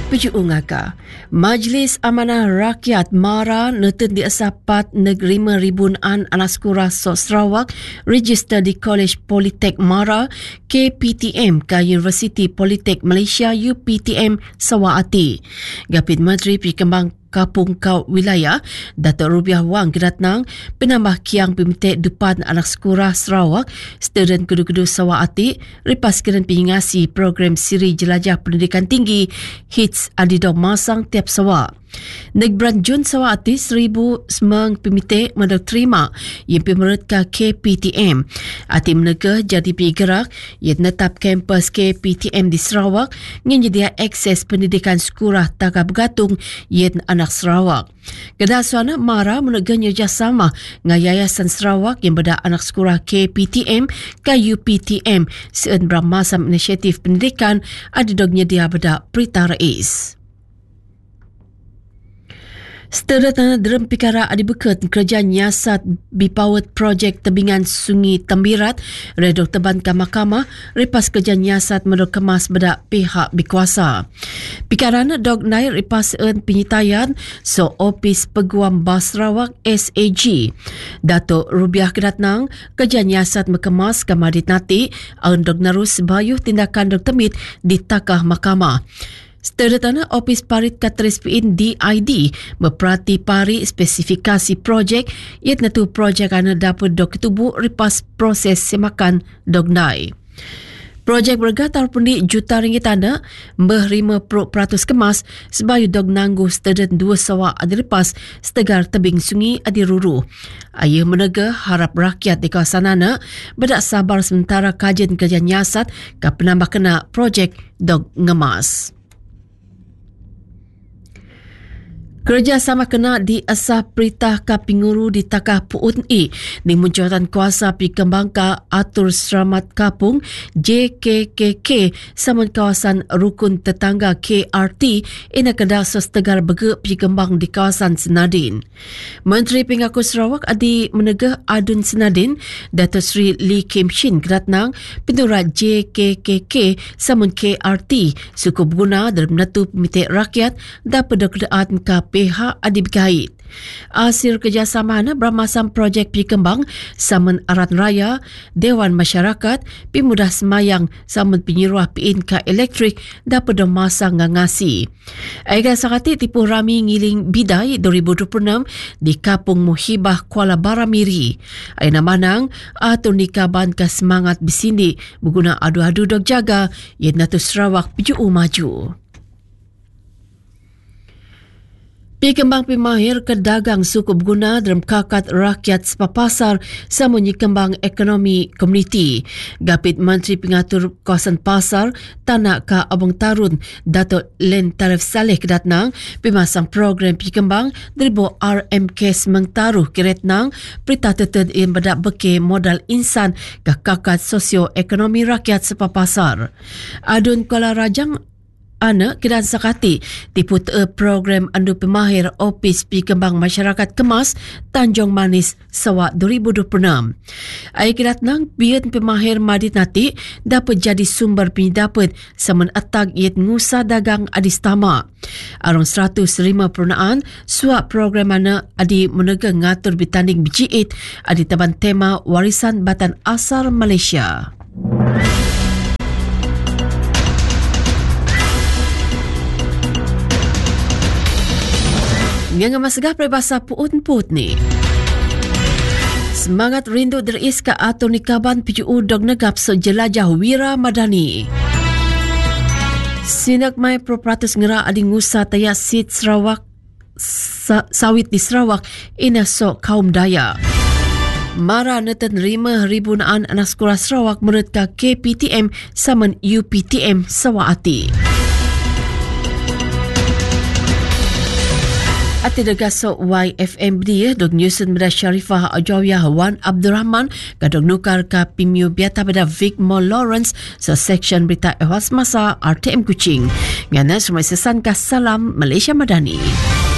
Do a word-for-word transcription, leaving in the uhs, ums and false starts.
Pejuungaka, Majlis Amanah Rakyat MARA neten di asapat negeri ribuan anak sekolah so Sarawak register di Kolej Politek MARA K P T M ke Universiti Politek Malaysia U P T M Sawati. Gapit Menteri Perkembang Kapung Kau Wilayah Datuk Rubiah Wang Kedatnang penambah kiang pemitik depan anak sekolah Sarawak student kudu-kudu Sawati ripas keren pengingasi program siri jelajah pendidikan tinggi hits adidong masang tiap Sarawak. Negberan Jun Sawati seribu semang pemitik mendak terima yang pemerut ke K P T M. Ati menegah jadi bergerak yang netap kampus K P T M di Sarawak menyedia akses pendidikan sekolah taga bergantung yang anak Sarawak. Kedasuana MARA menegah kerjasama dengan Yayasan Sarawak yang berda anak sekolah K P T M ke U P T M seun bermasam inisiatif pendidikan adidog nyedia berda Perita Rais. Setelah tanah derem pikara adibeket kerja nyiasat bipawat projek tebingan Sungai Tembirat redok teban ke mahkamah ripas kerja nyiasat menurut kemas bedak pihak berkuasa. Pikarana dog naik ripas eun penyitayan so Opis Peguam Bas Sarawak S A G. Datuk Rubiah Kedatnang kerja nyiasat mekemas ke madit nati aun dog narus bayuh tindakan dog temit di takah mahkamah. Setelah tanah Opis Parit Katrispin D I D berperhati pari spesifikasi projek iat natu projek ana dapat dok ketubuh ripas proses semakan dog nai. Projek bergatar pundi juta ringgit anda mbah lima puluh peratus kemas sebayu dog nanggu setelah dua sawa adiripas setegar tebing sungai adiruru. Ayah menega harap rakyat di kawasan ana bedak sabar sementara kajian kerja nyasat ke penambah kena projek dog ngemas. Kerjasama kena di asah perintah kapinguru di takah P U N I di munculkan kuasa Pikembangka Atur Selamat Kapung J K K K saman kawasan Rukun Tetangga K R T ina kedah setegar bege Pikembang di kawasan Senadin. Menteri Pengaku Sarawak adi menegah Adun Senadin Datuk Seri Lee Kim Shin Kedatnang penturat J K K K saman K R T suku berguna dalam menatu pemitik rakyat dapat dekedaan ke pihak adibkait. Hasil kerjasama bermasam projek Pikembang saman Arat Raya, Dewan Masyarakat, Pimudah Semayang saman penyeruah P I N K elektrik dapat memasang ngangasi. Aiga sakati tipu rami ngiling bidai dua ribu dua puluh enam di Kapung Muhibah Kuala Baramiri. Aina manang atur nikaban ke semangat bisindi berguna adu-adu dog jaga yang natu Sarawak piju maju. Pikembang pemahir kedagang suku berguna dalam kakat rakyat sepapasar samunyi kembang ekonomi komuniti. Gapit Menteri Pengatur Kawasan Pasar Tanah Ka Abang Tarun Datuk Len Tarif Saleh Kedatnang pemasang program Pikembang deribu R M K Semengtaruh Kiretnang perintah teted yang berdak beke modal insan ke kakat sosio-ekonomi rakyat sepapasar. Adun Kuala Rajang ana kedan sakati tipu te program andu pemahir Opis Pikembang Masyarakat Kemas Tanjung Manis Sarawak dua ribu dua puluh enam. Ai kedatnang bian pemahir madit nati dapat jadi sumber pendapat saman atag iat ngusa dagang adistama. Arong seratus lima puluh naan suap program ana adi menega ngatur bitanding bijiit adi taban tema warisan batan asar Malaysia. Yang masagah peribahasa puut-puut ni. Semangat rindu deris ke atur nikaban P J U dog negap sejelajah wira madani. Sinak mai properatus ngera adi ngusa taya sit Sarawak sa, sawit di Sarawak ina sok kaum daya. MARA neten lima ribuan anak sekolah Sarawak menurut K P T M saman U P T M Sawati. Ati degasok Y F M dia dog nyusun beda Syarifah Ajawiyah Wan Abdul Rahman kadog nukar ka Pimio Biata beda Vic Mall Lawrence sa section berita Ewas Masa R T M Kuching. Ngana semua sesan ka Salam Malaysia Madani.